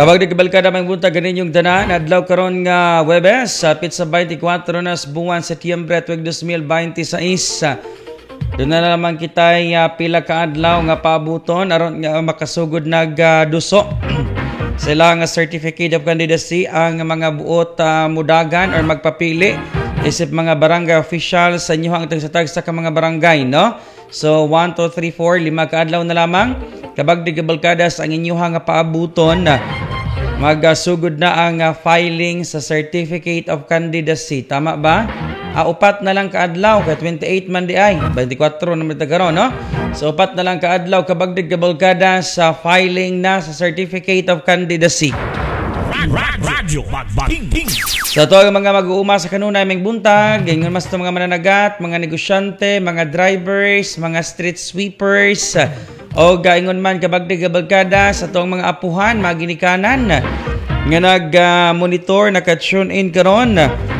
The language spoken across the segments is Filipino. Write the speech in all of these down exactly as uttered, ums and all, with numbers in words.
Kabag di kabalkada may buntag ganin yung tanan, adlaw karon nga Webes, sa pitsa twenty-four na buwan Setyembre tuig twenty twenty-six. Doon na naman kita uh, pila ka adlaw nga paabuton aron nga makasugod nag uh, duso. Sila nga certificate of candidacy ang mga buot uh, mudagan or magpapili isip mga barangay official sa inyo ang tagsa-tagsa ka mga barangay, no? So one, two, three, four, lima ka adlaw na lamang kabag di kabalkadas ang inyong nga paabuton magasugod na ang uh, filing sa certificate of candidacy. Tama ba? Uh, upat na lang kaadlaw kay twenty-eight man di ay twenty-four naman tagaron, no? So upat na lang kaadlaw kabag di kabalkadas sa filing na sa certificate of candidacy. Radyo Magbaking. Sa ito ang mga mag-uuma sa kanunay may buntag, ganyan mas ito mga mananagat, mga negosyante, mga drivers, mga street sweepers, o gaingon man kabagdi kabalkada sa itong mga apuhan, mga ginikanan, nga nag-monitor, uh, naka-tune in karon.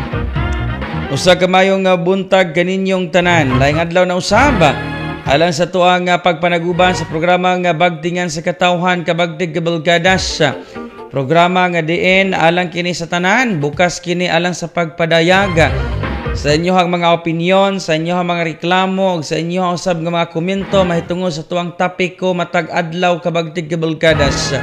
Usa kamayong uh, buntag kaninyong tanan, laing adlaw na usaba. Alang sa ito ang uh, pagpanaguban sa programa nga Bagtingan sa Katawhan kabagdi kabalkadas. Programa nga diin alang kini sa tanan, bukas kini alang sa pagpadayaga sa inyohang mga opinyon, sa inyohang mga reklamo, sa inyohang usab nga mga komento mahitungod sa tuwang topiko matag adlaw kabagtig kabalkadas.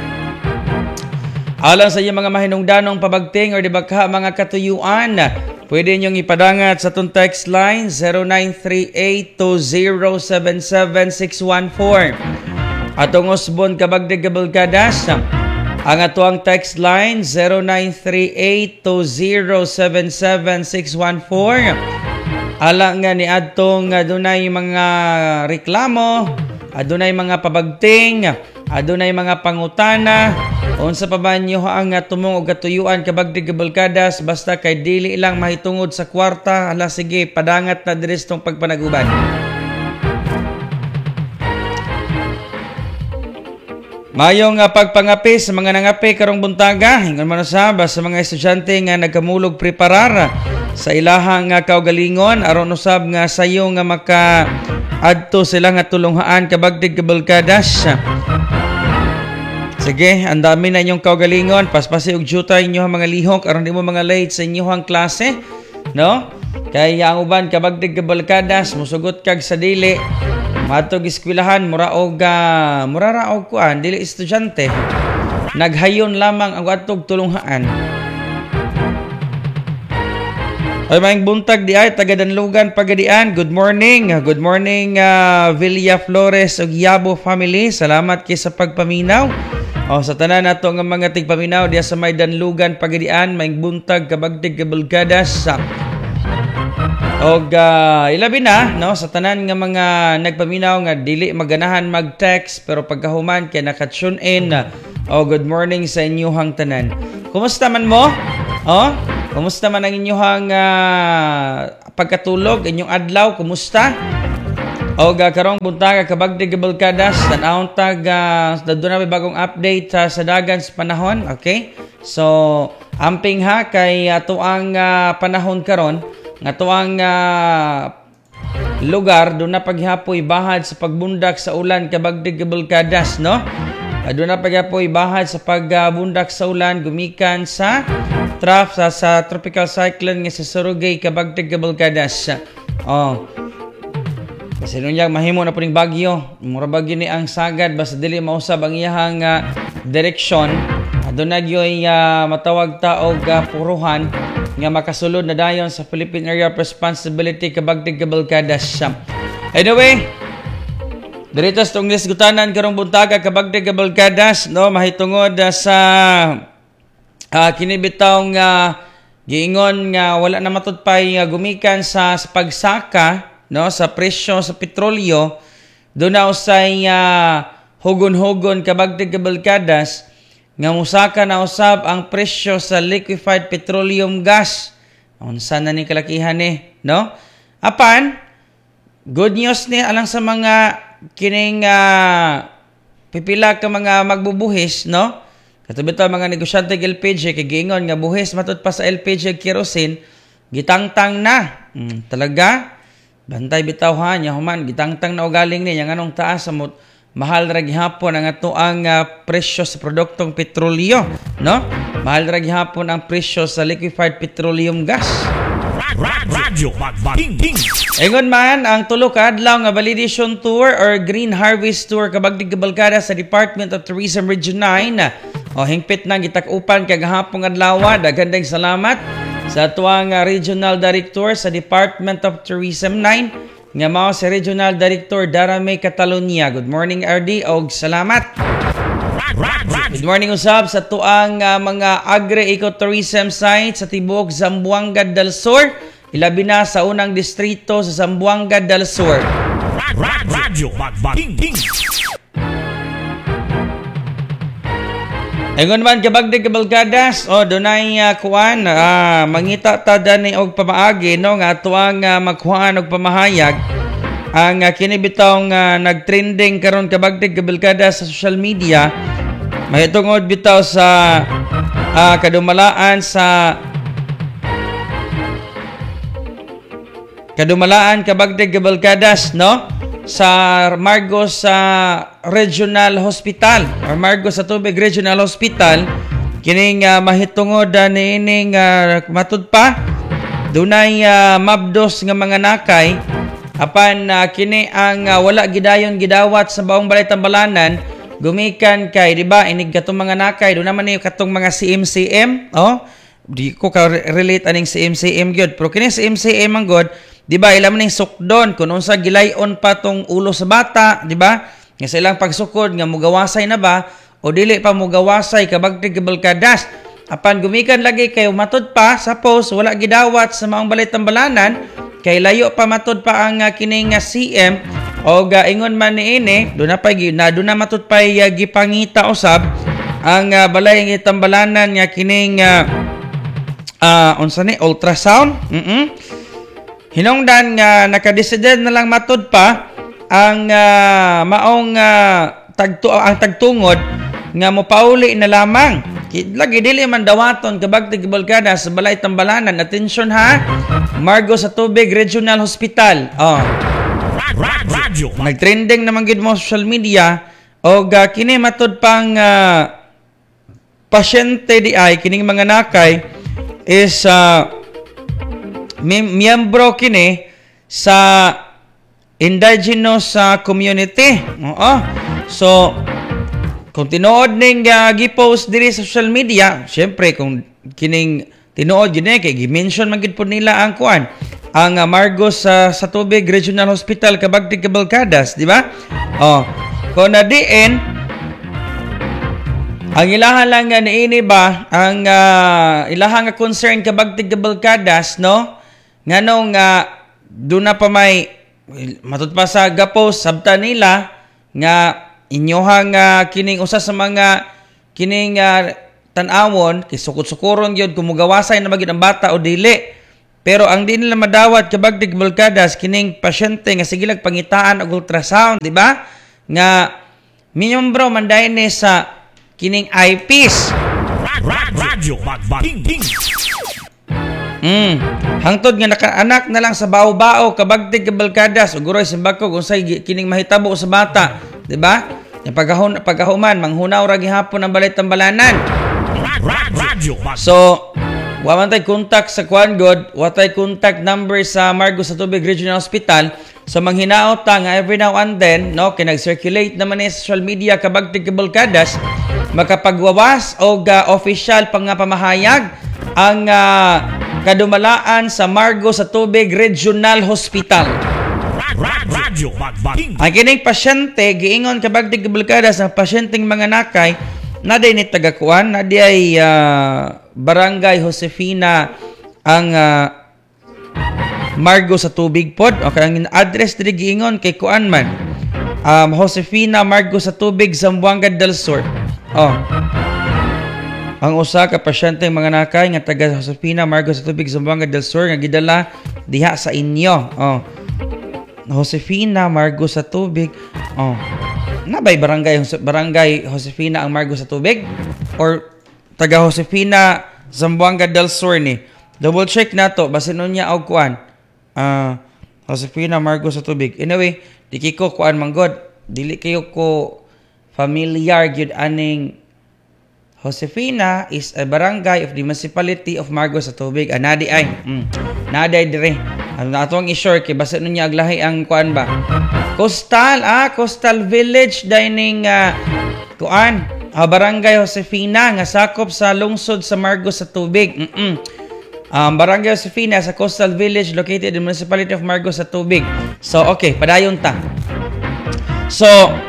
Alang sa inyong mga mahinungdanong pabagting or dibagha mga katuyuan, pwede ninyong ipadangat sa tong text line zero nine three eight two zero seven seven six one four. Atong usbon kabagtig kabalkadas, ang atuang text line zero nine three eight two zero seven seven six one four. Ala nga ni adtong adunay mga reklamo, adunay mga pabagting, adunay mga pangutana, unsa pa ba niyo ang tumong og katuyuan kabagdi kabalkadas basta kay dili lang mahitungod sa kwarta, ala sige padangat na diri tong pagpanaguban. Mayong uh, pagpangapi sa mga nangapi karong buntaga, hingon man usab sa mga estudyante nga nagkamulog preparar sa ilahang uh, kaugalingon aron usab nga sayo nga maka adto sila nga tulunghaan kabagdig kabalkadas. Sige, ang dami na inyong kaugalingon, paspasi og juta inyo mga lihok aron di mo mga late sa inyohang klase, no? Kay ang uban kabagdig kabalkadas musugot kag sa dili. Matog eskwelahan mura og uh, mura ra og kuan dili estudyante. Naghayon lamang ang atog tulunghaan. Ay maayong buntag di ay taga Danlugan Pagadian. Good morning. Good morning uh, Villa Flores ug Yabo family. Salamat kay sa pagpaminaw. O sa tanan nato nga mga tigpaminaw diya sa may Danlugan Pagadian, maayong buntag kabagdig kabalkadas. Og uh, ilabi na no sa tanan nga mga nagpaminaw nga dili maganahan mag-text pero pagkahuman kay naka-tune in. Oh, good morning sa inyong tanan. Kumusta man mo? Oh, kumusta man ang inyong uh, pagkatulog, inyong adlaw, kumusta? Og uh, karong buntaga kabagdig kabalkadas tan-awon tag uh, dadto na may bagong update uh, sa dagan sa panahon, okay? So, amping ha kay ato ang uh, panahon karon nga tuang uh, lugar doon na paghapoy bahad sa pagbundak sa ulan kabagdig kabalkadas, no? Doon na paghapoy bahad sa pagbundak sa ulan gumikan sa traf sa, sa tropical cyclone nga sa Surugay kabagdig kabalkadas. Oh. Kasi nung yang mahimo na po ning bagyo, mura bagyo ni ang sagad basta dili mausab ang iyahang uh, direksyon. Doon na gyoy uh, matawag ta og uh, puruhan nga makasulod na dayon sa Philippine Area of Responsibility kabagdig kabalkadas. Anyway, dito sa itong nisgutanan karong buntaga kabagdig kabalkadas, no, mahitungod uh, sa uh, kinibitaw nga giingon nga wala na matudpay uh, gumikan sa, sa pagsaka, no, sa presyo sa petrolyo. Doon na usay uh, hugon-hugon kabagdig kabalkadas nga musaka na usab ang presyo sa liquefied petroleum gas. Unsa na ni kalakihan ni, no? Apan good news ni alang sa mga kining uh, pipila ka mga magbubuhis, no? Katubi ta mga negosyante ng L P G kay giingon nga buhis matud pa sa L P G kerosene gitangtang na. Hmm, talaga bantay bitaw ha nya human gitangtang na ugaling ni yang anong taas sa mahal ra gihapon ang atoang uh, presyo sa produktong petrolyo, no? Mahal ra gihapon ang presyo sa liquefied petroleum gas. Radyo Magbating Ting. Ingon man ang tulo ka adlaw nga validation tour or green harvest tour kabagdig kabalkada sa Department of Tourism Region nine. O hingpit nang gitak-upan kagahapon adlaw. Daghan dayong salamat sa atuang uh, Regional Director sa Department of Tourism nine nga mao si Regional Director Darame Catalonia. Good morning R D og salamat. Good morning usab sa tuang uh, mga agri-ecotourism sites sa tibuok Zamboanga del Sur, ilabi na sa unang distrito sa Zamboanga del Sur. Radyo Magbating Ting. Ingon man kabagdig kabalkadas, o dunay uh, kuan uh, mangita ta dani og pamaagi no nga tuang uh, magkuhan og pamahayag ang uh, kini bitawng uh, nagtrending karon kabagdig kabalkadas sa social media. Mahitungod bitaw sa uh, kadumalaan sa kadumalaan kabagdig kabalkadas no sa Margos sa uh, Regional Hospital or Margos sa Tubig Regional Hospital kining uh, mahitungod uh, niining uh, matud pa dunay uh, mabdos nga mga nakay apan uh, kini ang uh, wala gidayon gidawat sa baong balay Tambalanan gumikan kay di ba inig katong mga nakay do naman ni katong mga C M C M oh di ko ka relate aning C M C M gyud pero kini C M C M ang god di ba ila man ning sukdon kun unsa gilayon pa tong ulo sa bata di ba nga silang pagsukod nga mugawasay na ba o dili pa mugawasay kabagtig kabalkadas apan gumikan lagi kay matud pa suppose wala gidawat sa maong balay Tambalanan kay layo pa matud pa ang uh, kining uh, C M o uh, ingon man niini do na pa na do na matud pa uh, gipangita usab ang uh, balay ng Tambalanan nga kining uh, uh, unsa ni ultrasound mm -mm. Hinungdan nga uh, nakadeside na lang matud pa ang uh, maong uh, tagtu ang tagtungod nga mopauli na lamang lagi dili man dawaton kabagtig kabalkada sa balay Tambalanan. Attention ha, Margos sa Tubig Regional Hospital. Oh. Nagtrending naman gid mo social media og uh, kini matud pang uh, pasyente di ay kining mga nakay is uh, miyembro kini sa indigenous uh, community. Oo. So kung tinuod ning uh, gi-post diri sa social media, syempre kung kining tinuod yun eh, kay gi-mention man gid po nila ang kuan ang uh, Margos uh, sa Tubig Regional Hospital kabagtig kabalkadas, di ba? Oh, kung na diin ang ilahan lang nga niini ba ang uh, ilahan nga concern kabagtig kabalkadas no nganong uh, do na pa may matud pa sa gapos sabta nila nga inyohang uh, kining usa sa mga kining uh, tan-awon kay sukot-sukuron gyud kung mugawasay na magid ang bata o dili. Pero ang di nila madawat kabagdig kabalkadas kining pasyente nga sigilag pangitaan og ultrasound, di ba? Nga miyembro man dayon ni sa kining eyepiece. Radyo Magbating Ting. Mm. Hangtod nga nakaanak na lang sa bao-bao kabagdig kabalkadas uguroy simbako kung say kining mahitabo sa bata, di ba? Yung paghahon paghahuman manghunaw ra gihapon ang balay Tambalanan. So wa tay contact sa kuan god, wa tay contact number sa Margos sa Tubig Regional Hospital. So manghinaot ta nga every now and then no kay nag-circulate naman sa social media kabagtig kabalkadas makapagwawas og uh, official pang nga pamahayag ang uh, kadumalaan sa Margos sa Tubig Regional Hospital. Ang kining pasyente giingon kabagdig kabalkadas sa pasyenteng mga nakay na day ni tagakuan na day uh, Barangay Josefina ang uh, Margos sa Tubig pod. Okay, ang address diri giingon kay kuan man um, Josefina Margos sa Tubig Zamboanga del Sur. Oh. Ang usa ka pasyente mga nakay nga taga Josefina Margos sa Tubig Zamboanga del Sur nga gidala diha sa inyo. Oh. Josefina Margos sa Tubig. Oh. Nabay barangay barangay Josefina ang Margos sa Tubig or taga Josefina Zamboanga del Sur ni. Double check nato basin unya og kuan. Ah, uh, Josefina Margos sa Tubig. Anyway, di kiko kuan manggod. dili kayo ko familiar gyud aning Josefina is a barangay of the municipality of Margos sa tubig. Ah, nadi ay. Mm. Naday dire. Ano na atong i-share kay basta nun niya aglahi ang kuan ba? Coastal, ah, Coastal Village dining uh, kuan. Ah, barangay Josefina nga sakop sa lungsod sa Margos sa tubig. Mm. Um, barangay Josefina sa Coastal Village located in the municipality of Margos sa tubig. So, okay, padayon ta. So,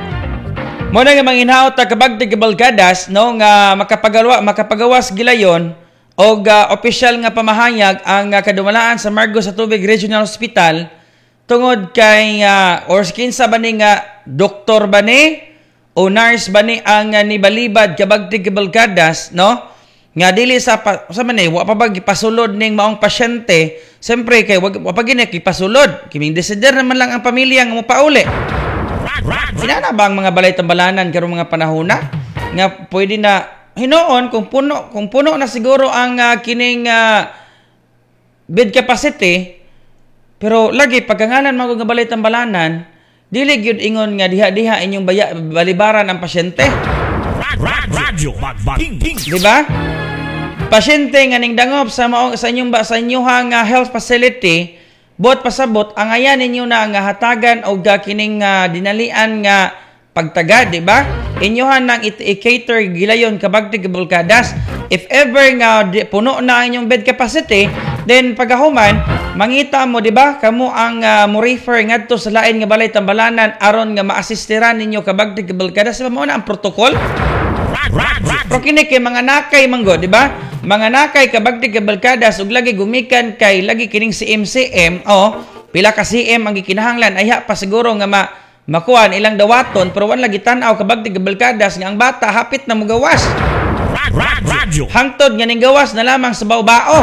mo na nga manginhaot ta kabagtig kabalgadas no nga makapagawa makapagawas gilayon og uh, opisyal nga pamahayag ang uh, kadumalaan sa Margos sa Tubig Regional Hospital tungod kay uh, or kinsa ba ni nga doktor ba ni o nurse ba ni ang uh, nibalibad kabagtig kabalgadas no nga dili sa pa, sa man wa pa bag ipasulod ning maong pasyente siyempre kay wag wa pa gini ipasulod kiming desider naman lang ang pamilya nga mopauli. Inana ba ang mga balay tambalanan karong mga panahona nga pwede na hinoon kung puno kung puno na siguro ang uh, kining uh, bed capacity pero lagi pagkangalan mga nga balay tambalanan dili gyud ingon nga diha-diha inyong baya, balibaran ang pasyente. Radyo Magbating. Di ba? Pasyente nga ning dangop sa maong sa inyong sa inyong uh, health facility bot pasabot ang ayan ninyo na nga hatagan o kining uh, dinalian nga pagtagad, di ba? Inyohan nang i-cater gilayon kabagtig bulkadas. If ever nga di, puno na ang inyong bed capacity, then pagahuman mangita mo, di ba? Kamo ang uh, mo refer ngadto sa lain nga balay tambalanan aron nga maasistiran ninyo kabagtig bulkadas. Mo na ang protocol. Pero kini kay mga nakay manggo, di ba? Mga nakay kabagtig kabalkadas ug lagi gumikan kay lagi kining si M C M o pila ka C M ang gikinahanglan ayha pa siguro nga ma makuan ilang dawaton pero wan lagi tan-aw kabagtig kabalkadas nga ang bata hapit na mogawas. Hangtod nga ning gawas na lamang sa baw-bao.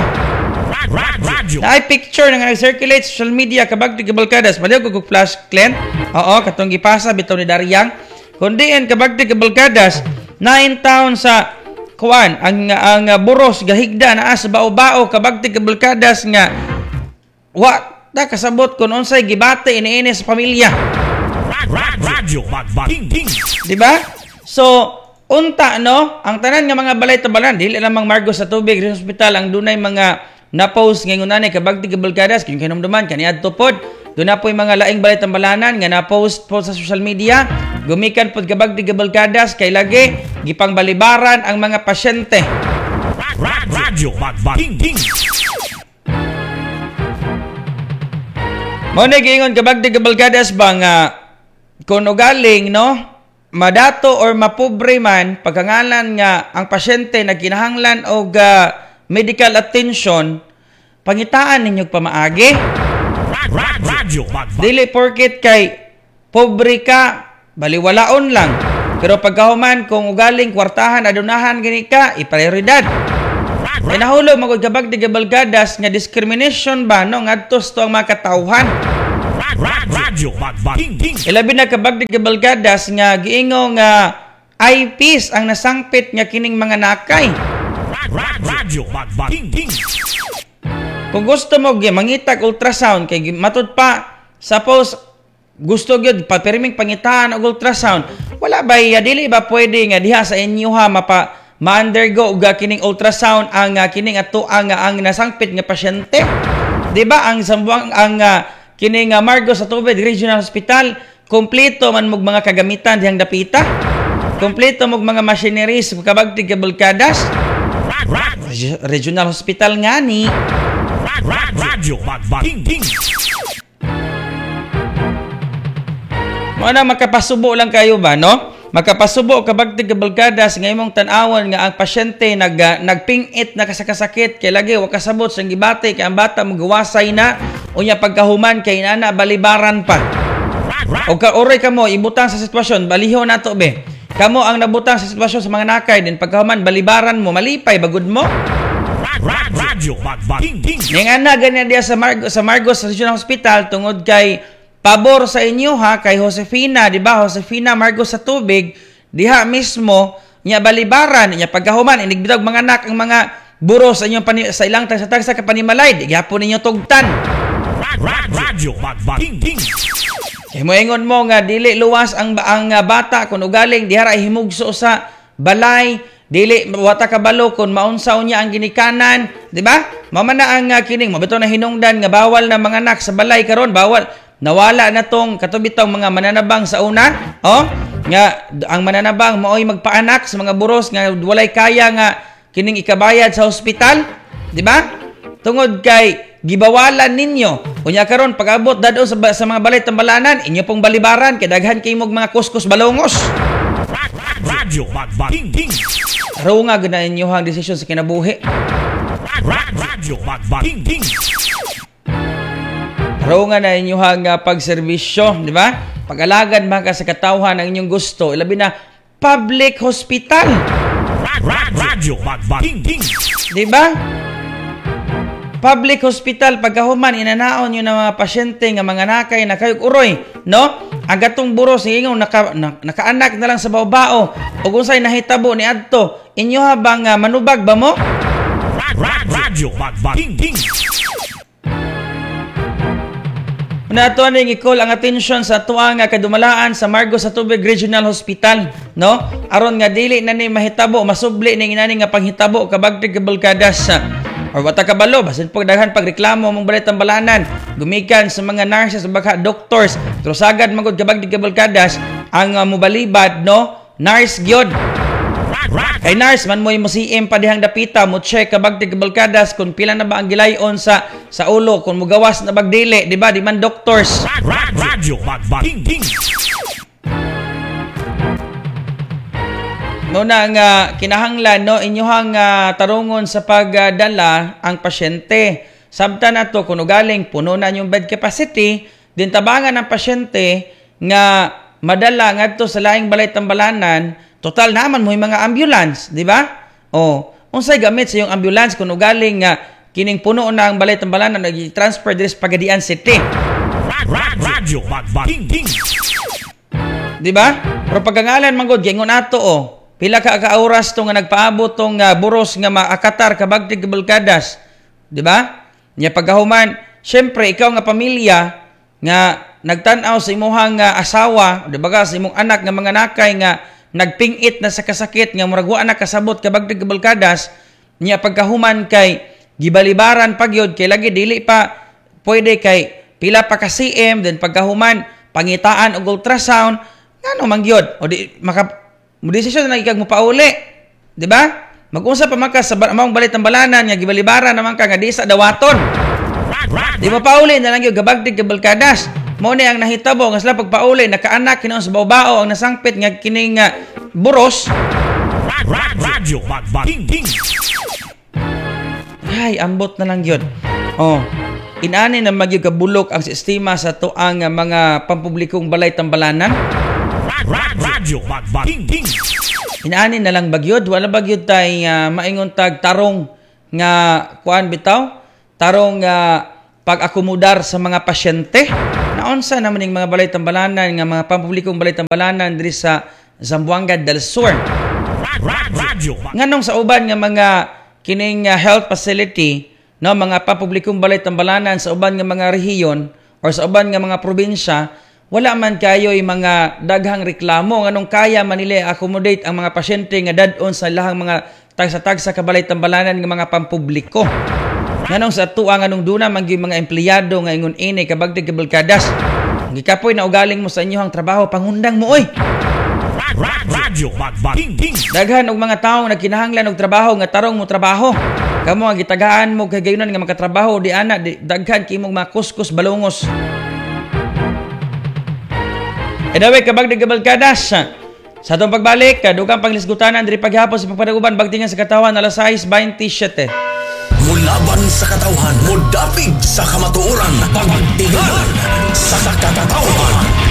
Na ay picture nga nag-circulate social media kabagtig kabalkadas padayon ko flash clan. Oo katong gipasa bitaw ni Daryang kundi en kabagtig kabalkadas nine town sa kuan ang ang uh, buros gahigda naa sa bao-bao kabagtig kabalkadas nga wa ta kasabot kun unsay gibate iniini sa pamilya. Radyo Magbating. Di ba? So unta no ang tanan nga mga balay tabalan dili lamang Margos sa Tubig Regional Hospital ang dunay mga na-post ngayon ani kabagtig kabalkadas kung kinumduman kaniadto pod doon na po yung mga laing balay tambalanan nga na-post po sa social media. Gumikan po kabagtig kabalkadas kay lagi gipang balibaran ang mga pasyente. Radyo Magbating. Mo na giingon kabagtig kabalkadas ba nga kung ugaling no madato or mapobre man pagkangalan nga ang pasyente nagkinahanglan og uh, medical attention pangitaan ninyo pamaagi. Radyo Magbating. Dili porket kay pobre ka baliwalaon lang. Pero pagkahuman kung ugaling kwartahan adunahan gini ka iprioridad. Kay nahulog magud kabagtig kabalkadas nga discrimination ba no ngadto to ang mga katawhan. Radyo Magbating. Ilabi na kabagtig kabalkadas nga giingong nga eyepiece ang nasangpit nga kining mga nakay. Radyo Magbating. Kung gusto mo mangitag ultrasound kay matud pa suppose gusto gyud papiriming pangitaan og ultrasound wala ba ya dili ba pwede nga diha sa inyo ha mapa ma-undergo og kining ultrasound ang uh, kining ato ang uh, ang nasangpit nga pasyente di ba ang sambuang ang uh, kining uh, Margos sa Tubig Regional Hospital kompleto man mog mga kagamitan dihang dapita kompleto mog mga machineries kabagtig kabalkadas Regional Hospital nga ni Radyo Magbating. Mo na makapasubo lang kayo ba no? Makapasubo kabagtig kabalkadas nga imong tan-awon nga ang pasyente nag uh, nagpingit na kasakasakit kay lagi wa kasabot sang gibate kay ang bata magawasay na unya pagkahuman kay nana balibaran pa. O ka oray kamo ibutang sa sitwasyon baliho nato be. Kamo ang nabutang sa sitwasyon sa mga nakay din pagkahuman balibaran mo malipay bagud mo. Radyo Magbating. Ning ana ganyan dia sa Margos sa Margos Regional Hospital tungod kay pabor sa inyo ha kay Josefina, di ba? Josefina Margos sa Tubig diha mismo nya balibaran nya pagkahuman inigbitag mga anak ang mga buro sa inyong pani, sa ilang tagsa-tagsa ka panimalay di gyapon ninyo tugtan. Radyo Magbating. Kay moingon mo nga dili luwas ang ang uh, bata kun ugaling dihara himugso sa balay, dili wata kabalo kun maunsaw niya ang ginikanan, di ba? Mao man na ang uh, kining mabito na hinungdan nga bawal na mga anak sa balay karon, bawal nawala na tong katubitong mga mananabang sa una, oh, nga ang mananabang maoy magpaanak sa mga buros nga walay kaya nga kining ikabayad sa ospital, di ba? Tungod kay gibawalan ninyo. Unya karon pag-abot dadto sa, sa mga balay tambalanan, inyo pong balibaran kay daghan kay mog mga kuskus balongos. Radyo Bagbaking King. Aro nga gina inyohang desisyon sa kinabuhi. Radyo Bagbaking King. Aro nga na inyohang uh, pagserbisyo, di ba? Pag-alagad man ka sa katawhan ang inyong gusto, ilabi na public hospital. Radyo Bagbaking King. Di ba? Public hospital, pagkahuman, inanaon nyo ng mga pasyente nga mga nakay na kayog uroy, no? Ang gatong buros, ingaw, naka, na, nakaanak na lang sa baobao, o kung sa'y nahitabo ni Adto, inyo habang uh, manubag ba mo? Radyo Bagbaking King. Muna ito ang i-call ang attention sa tuwang uh, kadumalaan sa Margos sa Tubig Regional Hospital, no? Aron nga dili na ni mahitabo, masubli ng inani nga panghitabo kabagtig kabulkadas sa or wata kabalo, basin po daghan pagreklamo mong balay tambalanan, gumikan sa mga nurses, baka doctors, trusagad magod kabag di kabalkadas, ang uh, mubalibad, no? Nurse gyud. Kay nurse man mo yung musiim pa dihang dapita, mo check kabag di kabalkadas kung pila na ba ang gilayon sa sa ulo, kung mugawas na bagdili, di ba? Di man doctors. Radyo Bagbaking King. Muna nga kinahanglan, no, inyohang uh, tarungon sa pagdala ang pasyente. Sabta na to, kung galing puno na yung bed capacity, din tabangan ng pasyente nga madala nga to sa laing balay tambalanan, total naman mo yung mga ambulance, di ba? O, unsay gamit sa yung ambulance kung galing nga uh, kining puno na ang balay tambalanan, nag-transfer diri sa Pagadian City. Radyo Bagbaking King. Di ba? Pero pagkangalan manggod, gingon ato, o, pila ka ka-oras to nga nagpaabot tong uh, buros nga maakatar kabagtig kabulkadas. Di ba? Nya pagkahuman, syempre ikaw nga pamilya nga nagtan-aw sa imuhang uh, asawa, di ba, sa imong anak nga mga nakay nga nagpingit na sa kasakit nga murag wa na kasabot kabagtig kabulkadas, nya pagkahuman kay gibalibaran pagyod kay lagi dili pa pwede kay pila pa ka C M, then pagkahuman pangitaan og ultrasound, ngano man gyud o di maka mo desisyon na ikag mo pauli, di ba? Mag-unsa pa man ka sa maong balay tambalanan nga gibalibaran naman ka nga di sa dawaton. Di mo pauli na lang yung gabagtig kabalkadas. Mo ni ang nahitabo nga sila pagpauli nakaanak kinon sa baobao ang nasangpit nga kining uh, buros. Radyo Bagbaking King. Ay, ambot na lang yun. Oh, inani na magyug kabulok ang sistema sa tuang uh, mga pampublikong balay tambalanan. Radyo Bagbaking King. Inani na lang bagyod, wala bagyod tay uh, maingon tag tarong nga kuan bitaw, tarong uh, pag-akomodar sa mga pasyente. Naunsa naman ning mga balay tambalanan nga mga pampublikong balay tambalanan diri sa Zamboanga del Sur. Nganong sa uban nga mga kining uh, health facility, no, mga pampublikong balay tambalanan sa uban nga mga rehiyon or sa uban nga mga probinsya, wala man kayo yung mga daghang reklamo nganong kaya man nila accommodate ang mga pasyente nga dadon sa lahang mga tagsa-tagsa kabalay tambalanan nga mga pampubliko. Nganong sa tuwa nganong duna man gyud mga empleyado nga ingon ini kabagtig kabulkadas. Gikapoy na ugaling mo sa inyohang trabaho, pangundang mo oy. Radyo Bagbaking King. Daghan og mga tawo nagkinahanglan og trabaho nga tarong mo trabaho. Kamo nga gitagaan mo kay gayunan nga makatrabaho di ana di, daghan kay imong mga kuskus balungos. Anyway, kabagdig kabalkadas. Sa atong pagbalik, dugang panglisgutanan diri paghapon sa pagpadaguban bagtingan sa katawan alas sais baintisiete. Mulaban sa katawhan, mudapig sa kamatuoran, pagtingan sa katawhan.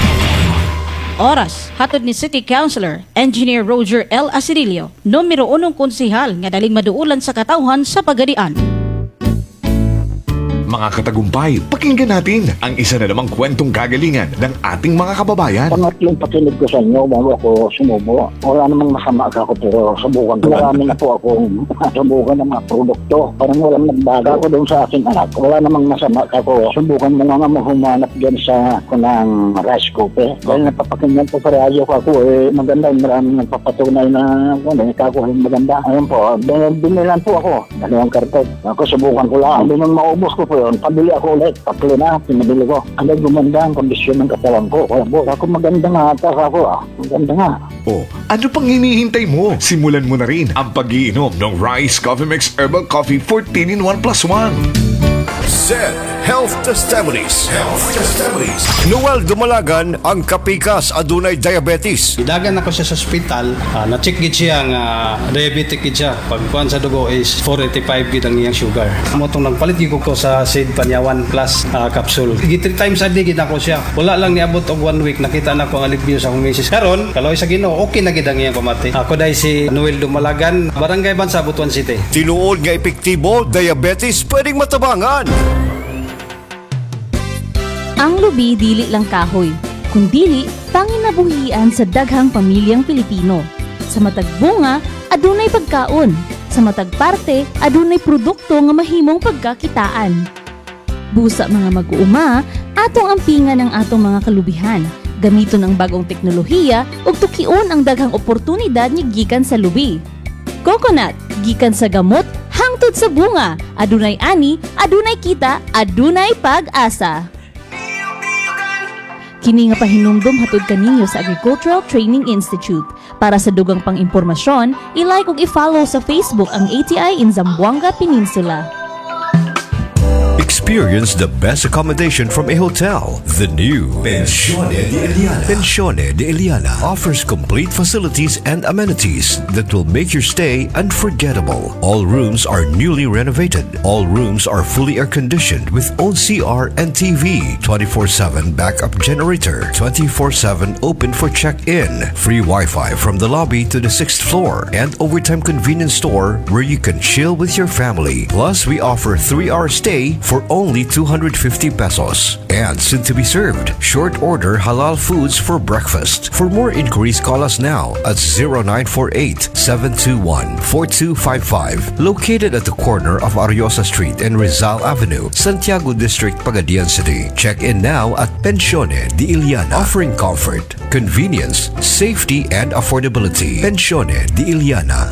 Oras, hatod ni City Councilor, Engineer Roger L. Asirilio, numero unong konsihal nga daling maduulan sa katawhan sa Pagadian. mga katagumpay. Pakinggan natin ang isa na namang kwentong kagalingan ng ating mga kababayan. Pangatlong pakinig ko sa inyo bago ako sumubo. Wala namang masama ako pero subukan ko. Marami na po akong subukan ng mga produkto. Parang walang nagbaga ko doon sa aking anak. Wala namang masama ako. Subukan mo nga nga humanap dyan sa kunang rice cooker. Dahil napapakinggan po sa radyo ko ako eh maganda. Maraming nagpapatunay na ano, kako maganda. Ayun po, binilan po ako. Dalawang karton. Ako subukan ko lang. Hindi nang maubos ko po yun. Pabili ako ulit. Tatlo na, pinabili ko. Ano gumanda ang kondisyon ng katawan ko. Kaya po, ako maganda nga ata ako ah. Maganda nga. Oh, ano pang hinihintay mo? Simulan mo na rin ang pag-iinom ng Rice Coffee Mix Herbal Coffee fourteen in one plus one. Z Health Testimonies. Health Testimonies. Noel Dumalagan ang kapikas adunay diabetes. Idagan ako siya sa ospital, uh, na-check gid siya nga diabetic gid siya. Pagkuan sa dugo is four eighty-five gid ang iyang sugar. Amo tong nagpalit gid ko sa Sid Panyawan Plus uh, capsule. Gid three times a day gid ako siya. Wala lang niabot og one week nakita na ko ang alivio sa akong misis. Karon, kaloy sa Ginoo, okay na gid ang iyang pamati. Ako dai si Noel Dumalagan, Barangay Bansa, Butuan City. Tinuod nga epektibo, diabetes pwedeng matabangan. Ang lubi dili lang kahoy, kundili panginabuhian sa daghang pamilyang Pilipino. Sa matag bunga, adunay pagkaon. Sa matag parte, adunay produkto nga mahimong pagkakitaan. Busa mga mag-uuma, atong ampingan ang atong mga kalubihan. Gamiton ang bagong teknolohiya ug tukion ang daghang oportunidad ni gikan sa lubi. Coconut, gikan sa gamot, hangtod sa bunga. Adunay ani, adunay kita, adunay pag-asa. Kini nga pahinumdom hatod kaninyo sa Agricultural Training Institute. Para sa dugang pang impormasyon, i-like ug i-follow sa Facebook ang A T I in Zamboanga Peninsula. Experience the best accommodation from a hotel. The new Pensione de Eliana. Pensione de Eliana offers complete facilities and amenities that will make your stay unforgettable. All rooms are newly renovated. All rooms are fully air-conditioned with own C R and T V, twenty-four seven backup generator, twenty-four seven open for check-in, free Wi-Fi from the lobby to the sixth floor, and overtime convenience store where you can chill with your family. Plus, we offer three-hour stay for only two hundred fifty pesos. And soon to be served, short order halal foods for breakfast. For more inquiries, call us now at zero nine four eight, seven two one, four two five five. Located at the corner of Ariosa Street and Rizal Avenue, Santiago District, Pagadian City. Check in now at Pensione de Eliana, offering comfort, convenience, safety, and affordability. Pensione de Eliana.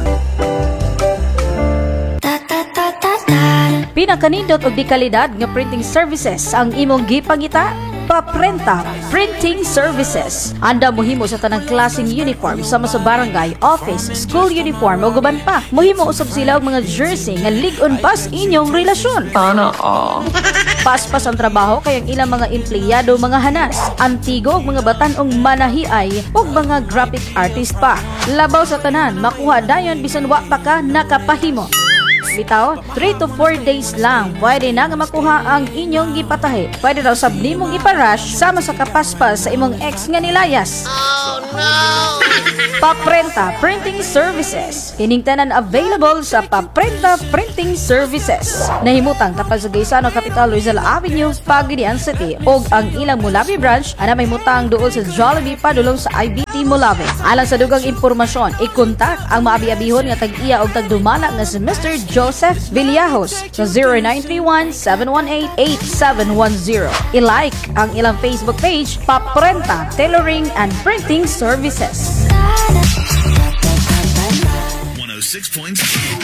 Pinakanindot og di kalidad nga printing services ang imong gipangita. Paprenta Printing Services. Anda mohimo sa tanang klaseng uniform sama sa barangay, office, school uniform o guban pa. Mohimo usab sila og mga jersey nga lig-on pas inyong relasyon. Sana all. Paspas ang trabaho kay ang ilang mga empleyado mga hanas, antigo og mga batan-ong manahiay ug mga graphic artist pa. Labaw sa tanan, makuha dayon bisan wa pa ka nakapahimo. Bitaw, three to four days lang pwede na nga makuha ang inyong gipatahi. Pwede raw sab nimong iparush sama sa kapaspas sa imong ex nga nilayas. Oh no! Paprenta Printing Services. Kining tanan available sa Paprenta Printing Services. Nahimutang tapal sa Gaisano Capital Rizal Avenue, Pagadian City. Og ang ilang Mulabi branch ana may mutang duol sa Jollibee padulong sa I B T Mulabi. Alang sa dugang impormasyon, i-contact ang maabi-abihon nga tag-iya og tagdumala nga si Mister Joseph Villajos sa zero nine three one, seven one eight, eight seven one zero. I-like ang ilang Facebook page, Paprenta Tailoring and Printing Services. one oh six point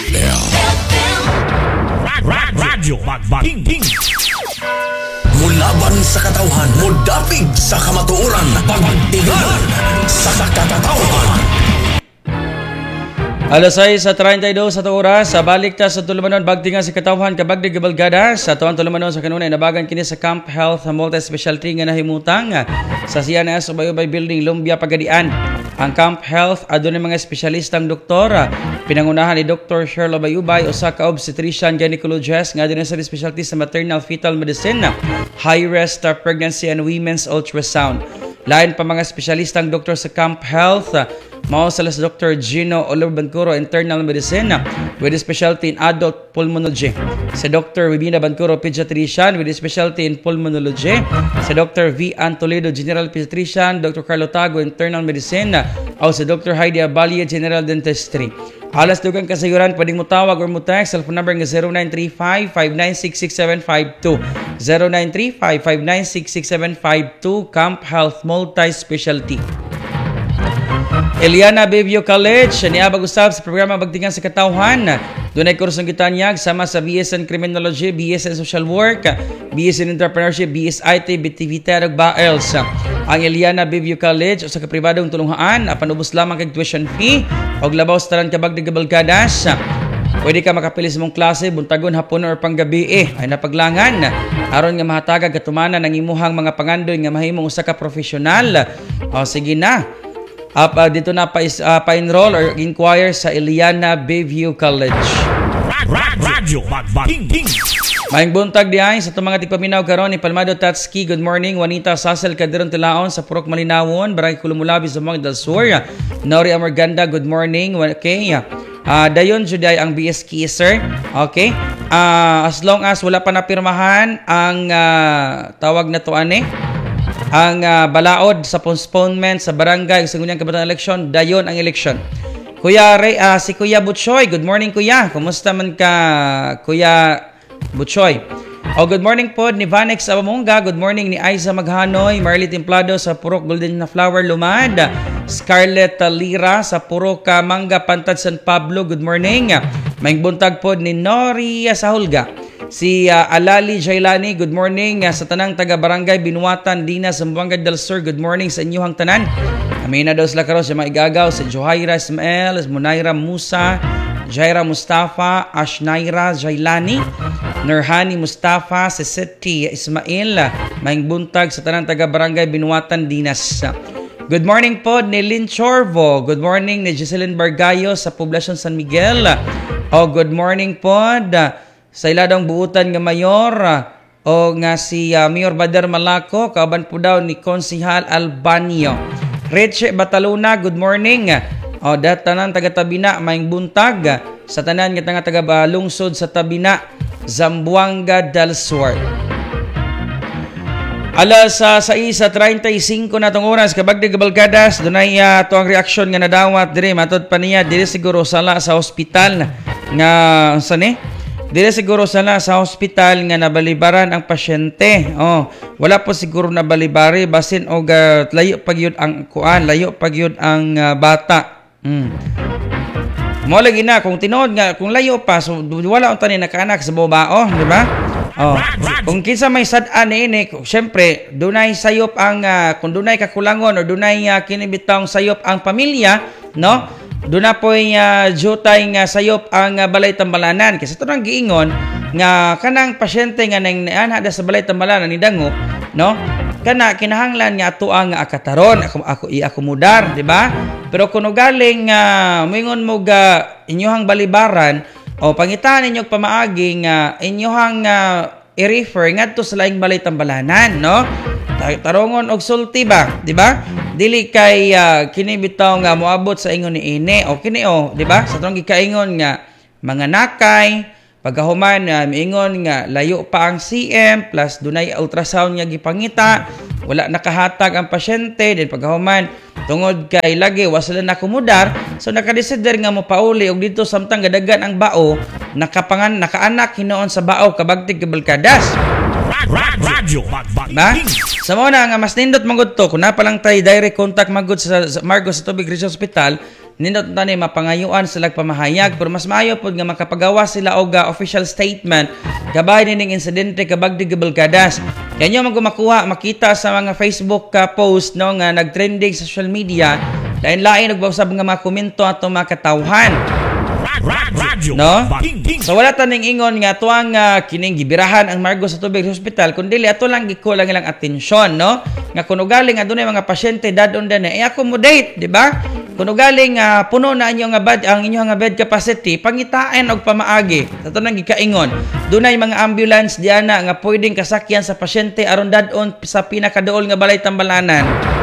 Radyo Bagbaking King. Mulaban sa katauhan, mudapig sa kamatuoran, pagtigalan sa katauhan. Alas sais sa thirty-two sa oras, sa balik ta sa tulumanon bagtingan sa katawhan kabagdig gabalgada sa tuwan tulumanon sa kanunay nabagan kini sa Camp Health Multi-Specialty nga nahimutang sa C N S Ubay-Ubay Building, Lumbia, Pagadian. Ang Camp Health adunay mga espesyalistang doktor, pinangunahan ni Doctor Cheryl Ubay-Ubay, usa ka obstetrician gynecologist nga adunay sa specialty sa maternal fetal medicine, high risk pregnancy and women's ultrasound. Lain pa mga espesyalistang doktor sa Camp Health. Mao sila sa Doctor Gino Oliver Bancuro, Internal Medicine with a specialty in adult pulmonology. Si Doctor Wibina Bancuro, Pediatrician with a specialty in pulmonology. Si Doctor V. Ann Toledo, General Pediatrician. Doctor Carlo Tago, Internal Medicine. O si Doctor Heidi Abalia, General Dentistry. Alas dugang kasayuran, pwedeng mo tawag or mo text. Cellphone number nga zero nine three five, five nine six, six seven five two. zero nine three five, five nine six, six seven five two. Camp Health Multi-Specialty. Eliana Bevio College, niabag usab sa programa Bagtingan sa Katawhan. Doon ay kursong gitanyag sama sa B S in Criminology, B S in Social Work, B S in Entrepreneurship, B S I T, B T V T, ug Baels. Ang Eliana Bevio College usa ka pribadong tulunghaan, apan ubos lamang kag tuition fee og labaw sa tanan kabag Gabalgadas. Pwede ka makapili sa mong klase buntagon, hapon or panggabi eh, ay napaglangan aron nga mahatagag katumanan ang imuhang mga pangandoy nga mahimong usa ka profesional. O sige na. Up, uh, dito na pa, uh, pa-enroll or inquire sa Eliana Bayview College. Radyo Magbating. Maayong buntag diay sa itong mga tigpaminaw karon ni Palmado Tatski. Good morning. Juanita Sasel Calderon Tilaon sa Purok Malinawon, Barangay Kulumulabi sa Mga del Sur. Nori Amarganda, good morning. Okay. Uh, dayon juday ang B S Kisser. Okay. Uh, as long as wala pa napirmahan ang uh, tawag na to ane, ang uh, balaod sa postponement sa barangay sa ngunyang kabatang eleksyon, dayon ang eleksyon. Kuya Ray, uh, si Kuya Butchoy, good morning Kuya. Kumusta man ka Kuya Butchoy? O good morning po ni Vanex Abamunga, good morning ni Aiza Maghanoy, Marley Templado sa Purok Golden na Flower Lumad, Scarlett Lira sa Purok Manga Pantad San Pablo, good morning. Maing buntag po ni Nori Sahulga. Si uh, Alali Jailani, good morning. Uh, sa tanang taga-barangay Binuatan, Dina, Zamboanga del Sur, good morning sa inyong tanan. Kami na daw sila karon sa mga igagaw, si Johaira Ismael, Munaira Musa, Jaira Mustafa, Ashnaira Jailani, Nurhani Mustafa, si Seti Ismail, maing buntag sa tanang taga-barangay Binuatan, Dinas. Good morning po ni Lynn Chorvo, good morning ni Jocelyn Bargayo sa Poblacion San Miguel. O good morning po sa iladong buutan nga mayor o nga si uh, Mayor Bader Malaco, kauban po daw ni Konsihal Albanio. Reche Bataluna, good morning. O datanan taga Tabina, maing buntag sa tanan nga taga taga lungsod sa Tabina, Zamboanga del Sur. Alas uh, sais sa thirty-five na tong oras kabag de Gabalgadas, dunay uh, to ang reaksyon nga nadawat dire matod pa niya dire siguro sala sa ospital nga sani. Dire siguro sala sa ospital nga nabalibaran ang pasyente. Oh, wala po siguro nabalibari basin og uh, layo pagyud ang kuan, layo pagyud ang uh, bata. Mm. Mo lagi na kung tinuod nga kung layo pa so wala unta ni nakaanak sa babao, di ba? Oh. Kung kinsa may sad-an ini, syempre dunay sayop ang uh, kung dunay kakulangon o dunay uh, kinibitang sayop ang pamilya, no? Duna po'y uh, jutay nga sayop ang uh, balay tambalanan. Kasi ito nang giingon nga kanang pasyente nga nang naanhada sa balay tambalanan ni Dango, no? Kana kinahanglan nga ato ang akataron, ako, ako i-akomodar, di ba? Pero kung galing uh, moingon mo ga inyohang balibaran o pangitaan ninyong pamaagi nga inyohang uh, i-refer ngadto sa laing balay tambalanan, no? Tarongon og sulti ba, di ba? Dili kay uh, kini bitaw nga moabot sa ingon ni ine o kini o, di ba? Sa tong gikaingon nga mga nakay pagkahuman uh, miingon nga layo pa ang C M plus dunay ultrasound nga gipangita, wala nakahatag ang pasyente din pagkahuman tungod kay lagi wa sila nakomodar, so nakadesider nga mo pauli og dito samtang gadagan ang bao nakapangan nakaanak hinoon sa bao kabagtig Gabalgadas. Radyo Magbating. Sa mo na nga mas nindot magud to kun na pa lang tay direct contact magud sa, sa Margos sa Tubig Regional Hospital, nindot tani mapangayuan sila pamahayag pero mas maayo pod nga makapagawa sila og uh, official statement kabay ning insidente kabagdig Gabalgadas. Kanyo magumakuha makita sa mga Facebook uh, post no nga nagtrending sa social media, lain-lain og usab nga mga komento ato mga katawhan. No? So wala taning ingon nga tuang uh, kining gibirahan ang Margos sa Tubig Hospital kundi ato lang gikulang ilang atensyon, no? Nga kuno galing adunay mga pasyente dadon din eh accommodate, di ba? Kuno galing uh, puno na inyo nga bed ang inyo nga bed capacity, pangitaan og pamaagi. Ato nang gikaingon. Dunay mga ambulance diana nga pwedeng kasakyan sa pasyente aron dadon sa pinakaduol nga balay tambalanan.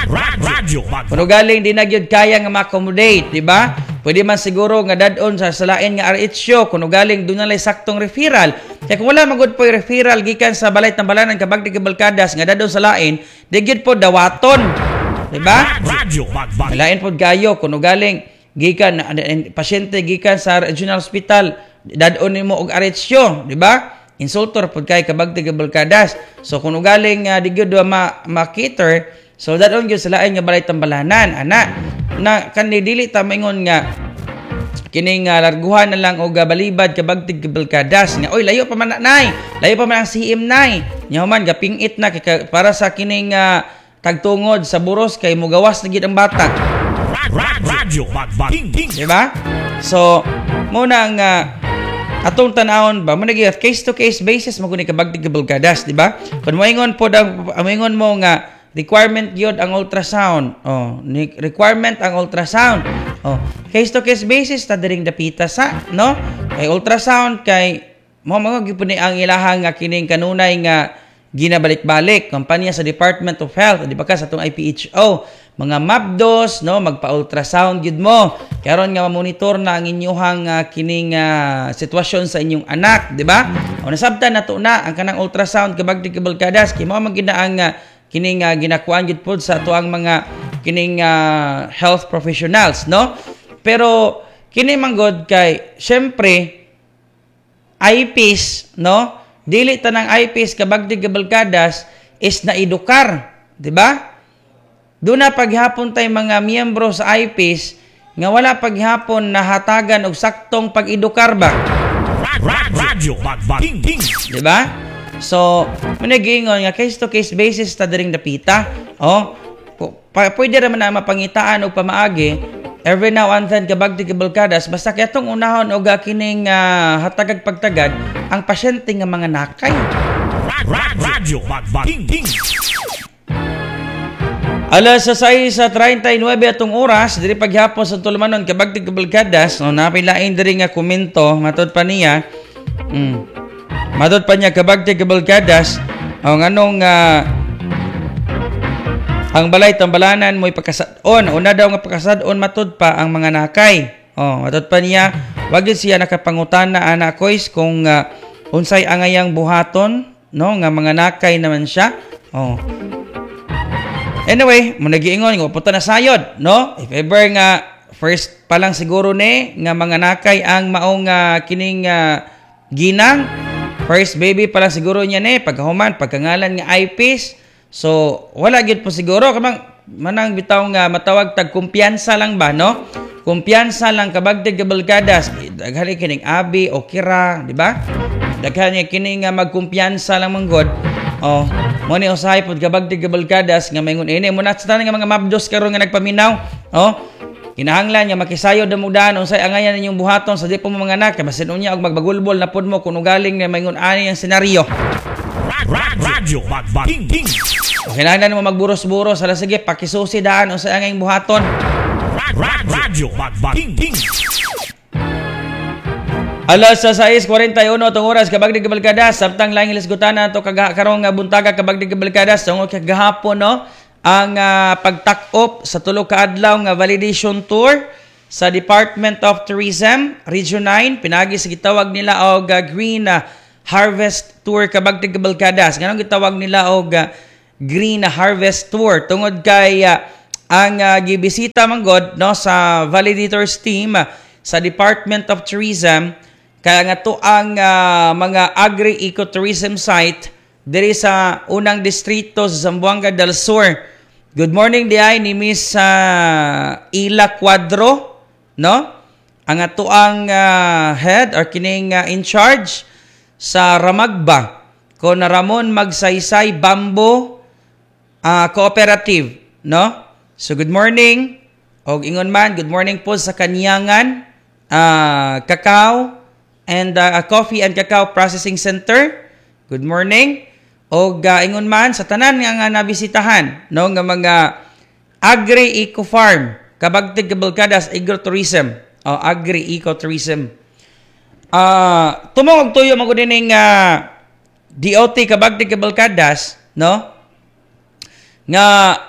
Radyo Bagbag Kuno galing di na gyud kaya nga ma-accommodate, di ba? Pwede man siguro nga dadon sa salain nga R H O kuno galing doon nalay saktong referral. Kaya kung wala magud po referral gikan sa balay tambalanan kabag di kabalkadas nga dadon sa lain, di gyud po dawaton. Di ba? Radyo Bagbag Lain po gayo kuno galing gikan pasyente gikan sa regional hospital, dadon nimo og R H O, di ba? Insultor pod kay kabag di kabalkadas. So kuno galing uh, di gyud ma ma-cater, so dadon gyud sa lain nga balay tambalanan, ana. Na kanidili ta maingon nga kining uh, larguhan na lang og uh, balibad kabag tig kabalkadas nga oy layo pa man na nay, layo pa man ang C M nay. Nya man gapingit na kay, para sa kining uh, tagtungod sa buros kay mugawas na gid ang bata. Radyo Bagbag Di ba? So mo nang uh, atong tanawon ba mo nagi case to case basis mo kuni kabag tig kabalkadas, di ba? Kun moingon pod ang moingon mo nga requirement gyud ang ultrasound. Oh, requirement ang ultrasound. Oh, case to case basis ta diring dapita sa, no? Kay ultrasound kay mo mga gyud ni ang ilahang nga kining kanunay nga ginabalik-balik kompanya sa Department of Health, di ba ka sa atong I P H O, mga mapdos, no, magpa-ultrasound gyud mo. Karon nga ma-monitor na ang inyong uh, kining uh, sitwasyon sa inyong anak, di ba? O nasabtan nato na ang kanang ultrasound kabag di kabalkadas kay mao man gid ang uh, kining uh, ginakuan gid pod sa ato ang mga kining uh, health professionals, no? Pero kini manggod kay syempre I P S, no? Dili tanang I P S kabag di kabalkadas is na edukar, di ba? Do na paghapon tay mga miyembro sa I P S nga wala paghapon nahatagan og saktong pag-edukar ba? Radyo Bagbag Di ba? So, managingon nga case to case basis ta diring dapita. Oh, pa, pwede ra man na mapangitaan og pamaagi every now and then kabag di kabalkadas basta kay atong unahon og kining uh, hatagag pagtagad ang pasyente nga mga nakay. Radyo Bagbag Alas sa sais sa thirty-nine atong oras diri paghapon sa tulumanon kabag di kabalkadas no napilain diri nga komento matud pa niya. Mm. Madot pa niya kabag ti kabalkadas ang anong uh, ang balay tambalanan mo'y pagkasadon una daw nga pagkasadon matud pa ang mga nakay. Oh, madot pa niya wag yun siya nakapangutana ana kois kung uh, unsay angayang buhaton no nga mga nakay naman siya. Oh. Anyway, mo nagiingon nga puto na sayod, no? If ever nga first pa lang siguro ni nga mga nakay ang maong uh, kining uh, ginang first baby pala siguro niya ni pagkahuman pagkangalan nga I P S. So wala gyud po siguro kamang manang bitaw nga matawag tag kumpiyansa lang ba, no? Kumpiyansa lang kabag tig kabalkadas daghan kining abi o kira, di ba? Daghan kining nga magkumpiyansa lang manggod. Oh, mo ni usahay pod kabag tig kabalkadas nga maingon ini mo na sa tanan nga mga mabdos karon nga nagpaminaw. Oh, kinahanglan nga makisayo damudan unsay angayan ninyong buhaton sa di po mga anak kay basin unya og magbagulbol na pod mo kuno galing nga maingon ani ang senaryo. Radyo Bagbag Kinahanglan mo magburos-buros ala sige pakisusi daan unsay angayang buhaton. Radyo Bagbag Alas sa sais forty-one atong oras kabag di kabalkadas samtang lang ilisgutana to kaga karong nga buntaga kabag di kabalkadas tungod kagahapon no ang uh, pagtak-op sa tulo ka adlaw nga validation tour sa Department of Tourism Region nine pinagi sa gitawag nila og uh, Green uh, Harvest Tour kabag di kabalkadas nganong gitawag nila og uh, Green Harvest Tour tungod kay uh, ang uh, gibisita manggod no sa validators team uh, sa Department of Tourism kaya nga to ang uh, mga agri-ecotourism site diri sa unang distrito sa Zamboanga del Sur. Good morning di ay ni Miss uh, Ila Cuadro, no? Ang ato ang uh, head or kining uh, in charge sa Ramagba ko na Ramon Magsaysay Bamboo uh, Cooperative, no? So good morning. Og ingon man, good morning po sa Kanyangan uh, Cacao and uh, Coffee and Cacao Processing Center. Good morning. O uh, ingon man sa tanan nga nga nabisitahan no nga mga agri-eco farm kabag tig kabalkadas agrotourism o agri-ecotourism. Ah, uh, tumong tuyo man gud ning uh, D O T kabag tig kabalkadas no nga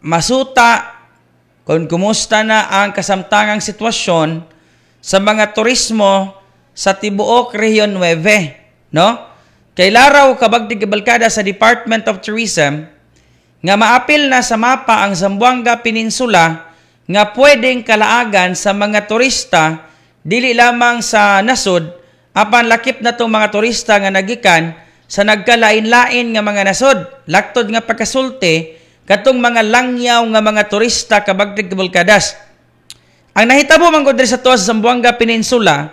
masuta kung kumusta na ang kasamtangang sitwasyon sa mga turismo sa tibuok Rehiyon nine, no? Kay laraw kabagdig kabalkada sa Department of Tourism nga maapil na sa mapa ang Zamboanga Peninsula nga pwedeng kalaagan sa mga turista dili lamang sa nasod apan lakip na tong mga turista nga nagikan sa nagkalain-lain nga mga nasod. Laktod nga pagkasulti katong mga langyaw nga mga turista kabagdig kabalkadas. Ang nahitabo man gud diri sa tuwa sa Zamboanga Peninsula,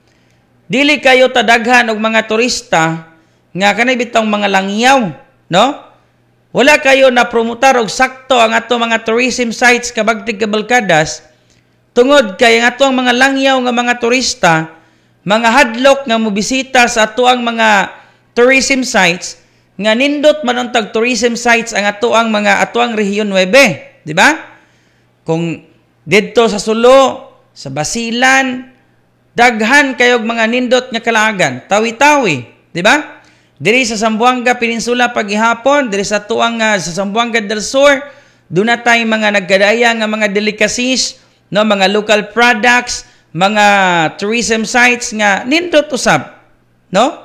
dili kayo tadaghan og mga turista nga kanay bitong mga langyaw, no? Wala kayo na promotar og sakto ang ato mga tourism sites kabagtig kabalkadas tungod kay ang ato ang mga langyaw nga mga turista, mga hadlok nga mobisita sa ato ang mga tourism sites nga nindot man untag tourism sites ang ato ang mga ato ang Rehiyon nine, di ba? Kung didto sa Sulo, sa Basilan, daghan kayog mga nindot nga kalaagan, tawi-tawi, di ba? Diri sa Zamboanga Peninsula paghihapon, diri sa tuang uh, sa Zamboanga del Sur, doon na tayong mga nagkadaya nga mga delicacies, no, mga local products, mga tourism sites nga nindot usab, no?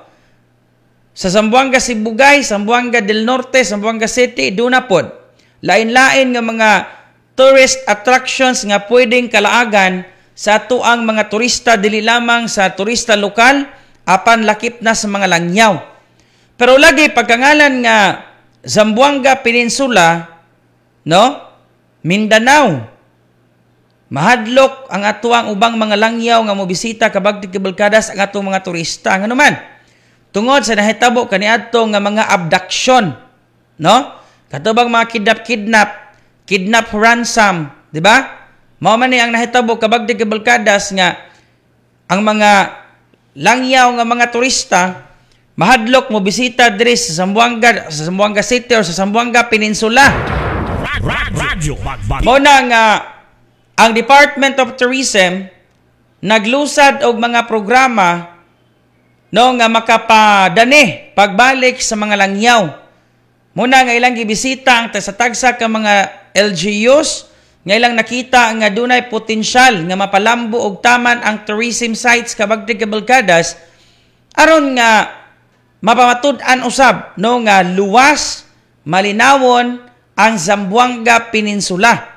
Sa Zamboanga Sibugay, Zamboanga del Norte, Zamboanga City, doon na pod. Lain-lain nga mga tourist attractions nga pwedeng kalaagan sa tuang mga turista, dili lamang sa turista lokal, apan lakip na sa mga langyaw. Pero lagi pagkangalan nga Zamboanga Peninsula, no? Mindanao. Mahadlok ang atuang ubang mga langyaw nga mobisita kabagtig kabalkadas ang atong mga turista. Ngano man? Tungod sa nahitabo kaniadto nga mga abduction, no? Katubang mga kidnap-kidnap, kidnap ransom, di ba? Mao man ni ang nahitabo kabagdig kabalkadas nga ang mga langyaw nga mga turista mahadlok mo bisita diri sa Zamboanga, sa Zamboanga City o sa Zamboanga Peninsula. Radyo Bagbagi. Mo na nga ang Department of Tourism naglusad og mga programa no nga makapadani pagbalik sa mga langyaw. Muna nga ilang gibisita ang tagsa-tagsa ka mga L G Us nga ilang nakita nga dunay potensyal nga mapalambo og taman ang tourism sites kabagdig kabalkadas aron nga mapamatud-an usab no nga luwas malinawon ang Zamboanga Peninsula.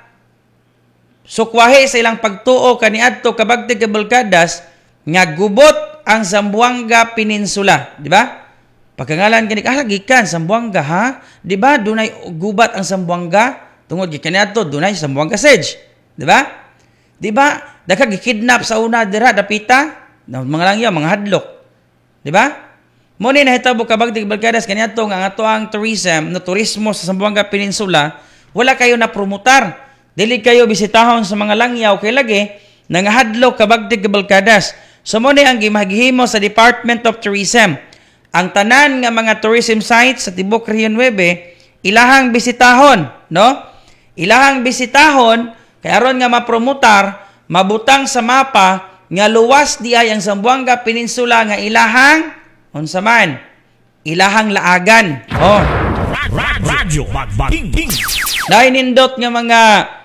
Sukwahe sa ilang pagtuo kaniadto kabagtig kabalkadas nga gubot ang Zamboanga Peninsula, di ba? Pagkangalan kani ah gikan Zamboanga ha, di ba? Dunay gubat ang Zamboanga tungod gikan niadto dunay Zamboanga Sedge, di ba? Di ba? Daka gikidnap sa una dira dapita, mga langyaw, mga hadlok. Di ba? Mo ni nahitabo kabagdig kabalkadas kaniadto nga ato ang tourism, no turismo sa Zamboanga Peninsula, wala kayo na promotar. Dili kayo bisitahon sa mga langyaw kay lagi nangahadlok kabagdig kabalkadas. So mo ni ang gimahimo sa Department of Tourism. Ang tanan nga mga tourism sites sa tibok Rehiyon nine ilahang bisitahon, no? Ilahang bisitahon kay aron nga mapromotar, mabutang sa mapa nga luwas di ay ang Zamboanga Peninsula nga ilahang unsa man ilahang laagan. Oh. Radyo Bagbagi. Dahil nindot nga mga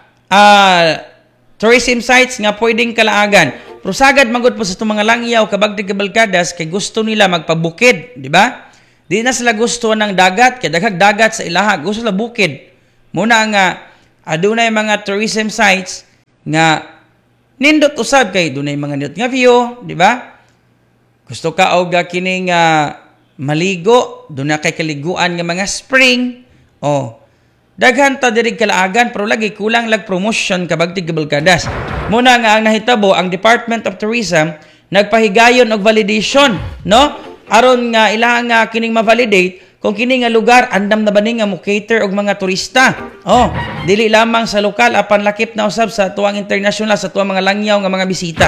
uh, tourism sites nga pwedeng kalaagan. Pero sagad magud po sa itong mga langyaw kabagdig kabalkadas kay gusto nila magpabukid, di ba? Di na sila gusto ng dagat, kay daghang dagat sa ilaha, gusto sila bukid. Muna nga adunay mga tourism sites nga nindot usab kay dunay mga nindot nga view, di ba? Gusto ka og kining uh, maligo, doon na kay kaliguan nga mga spring. Oh. Daghan ta diri kalaagan pero lagi kulang lag promotion kabagtig kabalkadas. Muna nga ang nahitabo ang Department of Tourism nagpahigayon og validation, no? Aron nga ilahang nga kining ma-validate kung kini nga lugar andam na ba ni nga mo cater og mga turista. Oh, dili lamang sa lokal apan lakip na usab sa tuwang international sa tuwang mga langyaw nga mga bisita.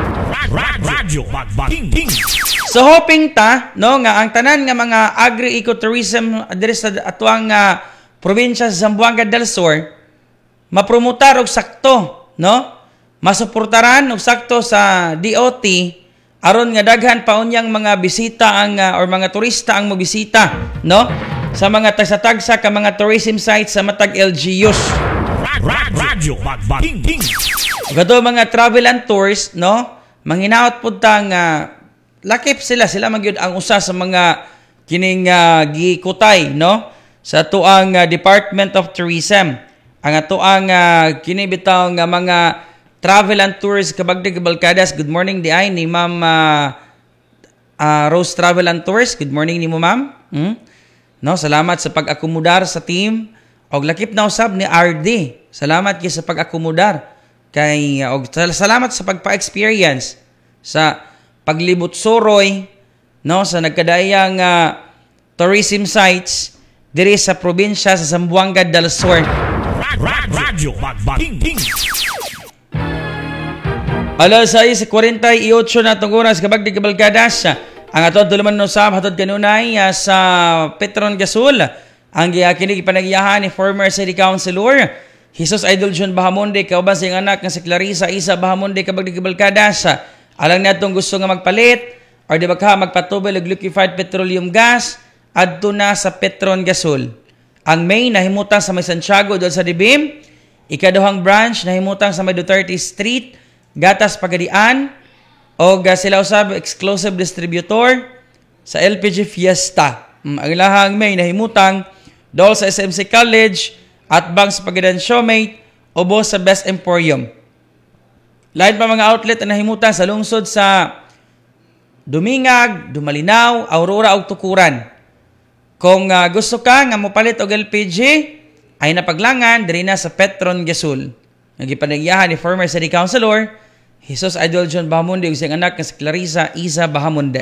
Radyo Bagbagi. So hoping ta no nga ang tanan nga mga agri-ecotourism diri sa atuang uh, probinsya sa Zamboanga del Sur mapromotar og sakto, no? Masuportaran og sakto sa D O T aron nga daghan pa unyang mga bisita ang uh, or mga turista ang mobisita, no? Sa mga tagsa-tagsa ka mga tourism sites sa matag L G Us. Radyo Magbating. Gato mga travel and tours, no? Manghinaot po tang uh, lakip sila. Sila magyud ang usa sa mga kining uh, gikutay, no? Sa tuang uh, Department of Tourism. Ang atuang uh, kinibitaw nga mga travel and tours kabagdig Balkadas. Good morning di ay ni Ma'am uh, uh, Rose Travel and Tours. Good morning ni mo, Ma'am. Hmm? No, salamat sa pag-akomodar sa team. Og lakip na usab ni R D. Salamat kay sa pag-akomodar. Kay og salamat sa pagpa-experience sa paglibot suroy, no, sa nagkadayang uh, tourism sites diri sa probinsya sa Zamboanga del Sur. Radyo Magbating. Alas sais forty-eight na itong oras kabagdig Balkadas. Ang atod tuluman no sab hatod kanunay uh, sa Petron Gasol. Ang giyakinig ipanagyahan ni former City Councilor Jesus Idol John Bahamonde kauban sa iyang anak nga si Clarissa Isa Bahamonde kabagdig Balkadas. Alang natong gusto nga magpalit or di ba ka magpatubig og liquefied petroleum gas adto na sa Petron Gasol. Ang main nahimutang sa may Santiago doon sa Dibim. Ikaduhang branch nahimutang sa may Duterte Street, Gatas Pagadian, o uh, sila usab exclusive distributor sa L P G Fiesta. Um, ang ilahang main nahimutang doon sa S M C College at bang sa Pagadian Showmate o bo sa Best Emporium. Lain pa mga outlet na nahimutan sa lungsod sa Dumingag, Dumalinaw, Aurora ug Tukuran. Kung uh, gusto ka nga mopalit og L P G, ay napaglangan diri na sa Petron Gasol. Nagipanagyahan ni former City Councilor Jesus Idol John Bahamonde ug siyang anak nga si Clarissa Isa Bahamonde.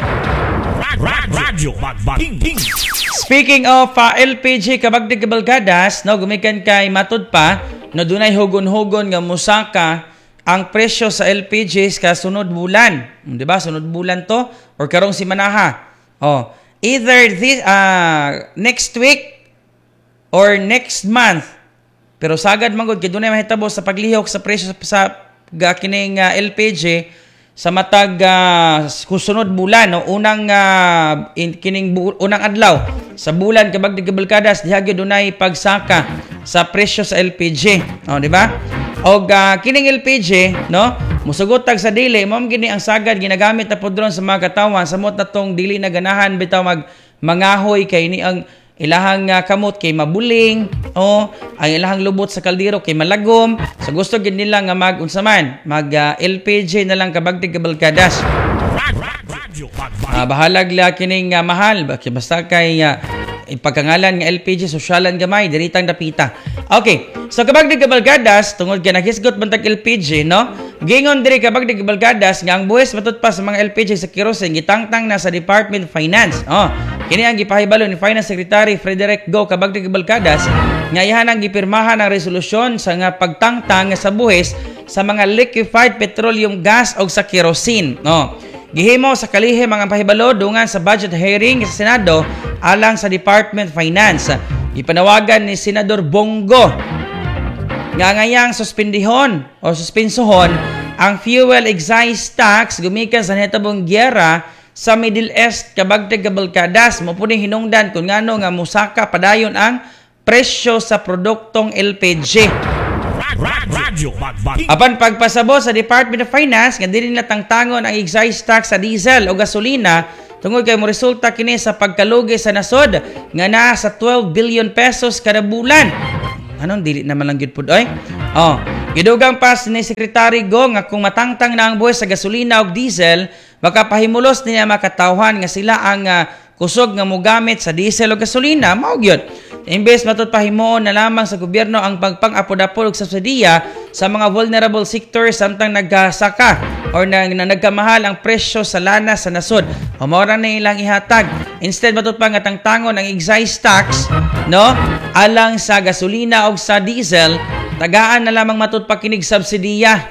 Radyo Magbating. Speaking of uh, L P G kabagdig Balkadas, no, gumikan kay matud pa no dunay hugon-hugon nga musaka ang presyo sa L P Gs ka sunod bulan. Di ba? Sunod bulan to or karong simanaha. Oh, either this uh, next week or next month. Pero sagad man gud kay dunay mahitabo sa paglihok sa presyo sa, sa kining uh, L P G sa matag uh, kusunod bulan, no, unang uh, in, kining bu- unang adlaw sa bulan kabagdig Balkadas diha gyud dunay pagsaka sa presyo sa L P G. Oh, di ba? Og uh, kining L P G, no, musugotag sa dili mao gini ang sagad ginagamit na pod ron sa mga katawan samot na tong dili na ganahan bitaw mag mangahoy kay ni ang ilahang uh, kamot kay mabuling, o ang ilahang lubot sa kaldero kay malagom. So gusto gid nila nga mag unsa man mag uh, L P G na lang kabagdig Balkadas. Uh, bahalag la kining uh, mahal basta kay uh, ipagkangalan nga L P G sosyalan gamay diritang dapita. Okay, so kabagdig Balkadas tungod kay naghisgot bantag L P G, no, gingon diri kabagdig Balkadas nga ang buwis matud pa sa mga L P G sa kerosene gitangtang na sa Department of Finance. Oh, kini ang gipahibalo ni Finance Secretary Frederick Go kabagdig Balkadas nga iyan ang gipirmahan ang resolusyon sa nga pagtangtang sa buwis sa mga liquefied petroleum gas o sa kerosene. No, gihimo sa kalihim ang pahibalo dungan sa budget hearing sa Senado alang sa Department of Finance. Ipanawagan ni Senador Bongo nga ngayang suspendihon o suspensohon ang fuel excise tax gumikan sa nahitabong gyera sa Middle East kabagdig Balkadas. Mo puning hinungdan kung ngano nga musaka padayon ang presyo sa produktong L P G. Apan pagpasabo sa Department of Finance nga dili nila tangtangon ang excise tax sa diesel o gasolina tungod kay mo resulta kini sa pagkalugi sa nasod nga na sa twelve billion pesos kada bulan. Anong dili naman lang gid pud oy? Oh, gidugang pas ni Secretary Go nga kung matangtang na ang buwis sa gasolina ug diesel, baka pahimulos niya makatawhan nga sila ang uh, kusog nga mogamit sa diesel o gasolina, mao gyud. Imbes matud pahimuon na lamang sa gobyerno ang pagpang-apod-apod og subsidiya sa mga vulnerable sectors samtang nagkasaka or na, na nagkamahal ang presyo sa lana sa nasod. O maura na ilang ihatag. Instead matud pa nga tangtangon ang excise tax, no, alang sa gasolina o sa diesel, tagaan na lamang matud pa kinig subsidiya.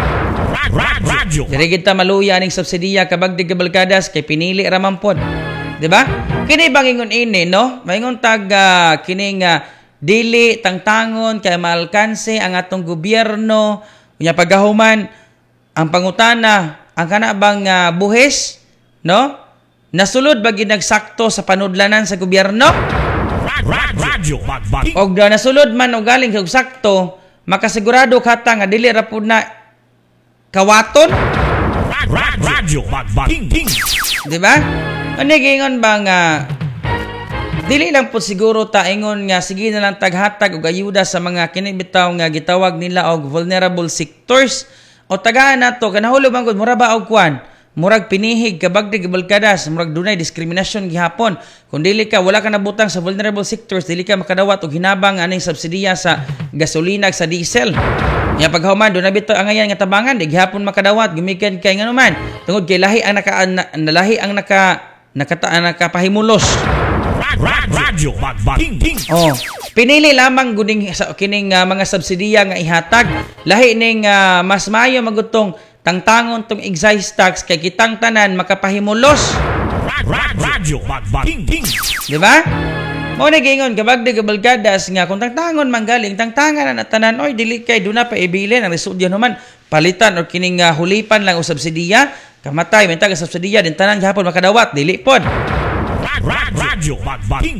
Diri kita maluya ning subsidiya kabagdig Balkadas kay pinili ra man pod. Diba? Kini bangingon ini, no? Maingon tag uh, kining uh, dili tangtangon kay maalkanse ang atong gobyerno unya pagahuman ang pangutana ang kana bang uh, buhis, no? Nasulod ba gid nagsakto sa panudlanan sa gobyerno? Og uh, nasulod man og galing sa sakto, makasigurado kata nga dili ra pud na kawaton, Radyo Magbating. di ba? Ano gingon ba nga dili lang po siguro ta ingon nga sige na lang taghatag og ayuda sa mga kinibitaw nga gitawag nila og vulnerable sectors o tagaan nato kanahulog man gud mura ba og kwan murag pinihig kabagdi gibalkadas murag dunay diskriminasyon gihapon kung dili ka wala ka nabutang sa vulnerable sectors dili ka makadawat og hinabang aning subsidiya sa gasolina sa diesel. Nya paghuman do na bitaw ang ayan nga tabangan di gihapon makadawat gumikan kay ngano man tungod kay lahi ang naka na, lahi ang naka nakata nakapahimulos. Radyo Magbating. Oh, pinili lamang guning sa kining uh, mga subsidiya nga ihatag. Lahi ning uh, mas maayo magutong tangtangon tong excise tax kay kitang tanan makapahimulos. Radyo Magbating. Di ba? Mo ni gingon kabagdi kabalkadas nga kung tangtangon manggaling tangtangan na tanan oy dili kay duna pa ibilin ang resulta human palitan or kining uh, hulipan lang o subsidiya kamatay mentag subsidiya din tanan gihapon makadawat dili pod. Radyo Magbating.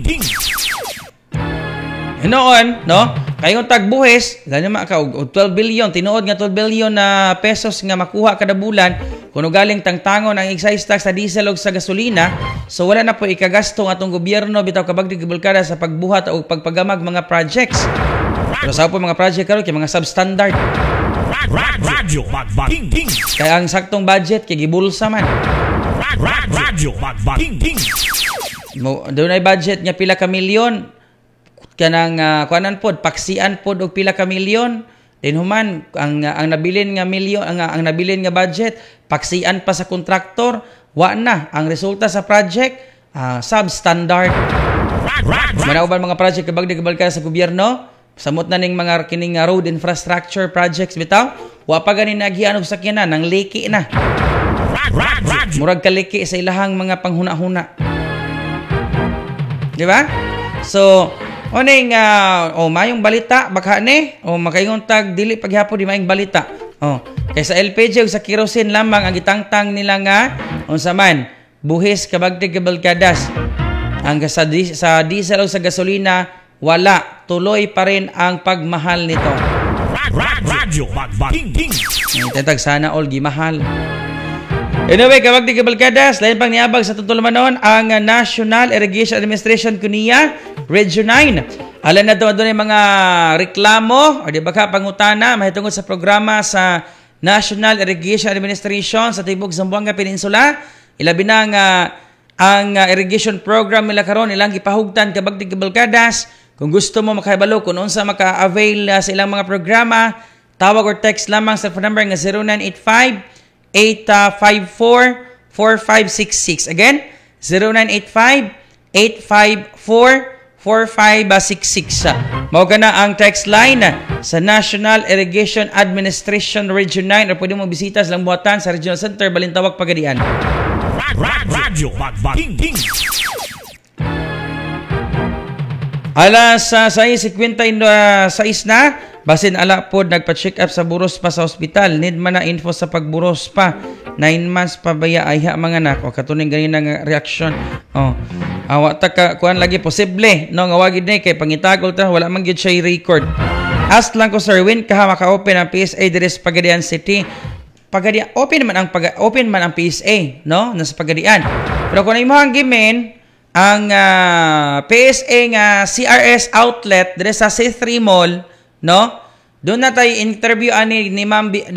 Hinoon, no? Kayong tagbuhis, ganyan maka og twelve billion, tinuod nga twelve billion na pesos nga makuha kada bulan kuno galing tangtangon ang excise tax sa diesel ug sa gasolina, so wala na po ikagasto ng atong gobyerno bitaw kabagdi gibulkada sa pagbuhat o pagpagamag mga projects. Pero sa po mga project karon kay mga substandard. Radyo Magbating. Kaya ang saktong budget kay gibulsa man. Radyo Magbating. Mo doon ay budget nga pila ka milyon kanang uh, kuanan pod paksian pod og pila ka milyon din human ang uh, ang nabilin nga milyon ang, ang nabilin nga budget paksian pa sa kontraktor wa na ang resulta sa project uh, substandard. Manauban mga project kabagdi kabalka sa gobyerno samot na ning mga kining road infrastructure projects bitaw wa pa gani nagian og sakyanan nang liki na murag kaliki sa ilahang mga panghuna-huna. Di ba? So, oning uh, oh, mayong balita baka ni o oh, makaingon tag dili paghapon di mayong balita. Oh, kay sa L P G ug sa kerosene lamang ang gitangtang nila nga unsa man buhis kabagdi kabalkadas. Ang sa, di, sa diesel ug sa gasolina wala tuloy pa rin ang pagmahal nito. Radyo Magbating. Tatag sana all gimahal. Anyway, kabagdi kabalkadas, lain pang niabag sa tutulmanon ang National Irrigation Administration kuniya, Region nine. Alam na ito, doon yung mga reklamo, o di ba ka, pangutana, mahitungod sa programa sa National Irrigation Administration sa Tibok Zamboanga Peninsula. Ilabi na nga ang uh, irrigation program nila karon ilang gipahugtan kabagdi kabalkadas. Kung gusto mo makahibalo kung unsa maka-avail uh, sa ilang mga programa, tawag or text lamang sa phone number nga zero nine eight five eight five four four five six six. Again, zero nine eight five eight five four four five six six. Mao na ang text line sa National Irrigation Administration Region nine o pwede mo bisita sa buhatan sa Regional Center Balintawak, Pagadian. Radyo Magbating. Alas sa sais six na basin ala pod nagpa-check up sa buros pa sa ospital. Need man na info sa pagburos pa. nine months pa baya ay ha mga anak. O katuning ganina nga reaction. Oh. Awa ta ka kuan lagi posible no nga wagid ni kay pangitagol ta wala man gyud siya record. Ask lang ko Sir Win kaha maka-open ang P S A diri sa Pagadian City. Pagadian open man ang pag open man ang P S A no nasa Pagadian. Pero kung imong gimen ang uh, P S A nga C R S outlet diri sa C three Mall, no? Doon na tayo interview ani ni Ma'am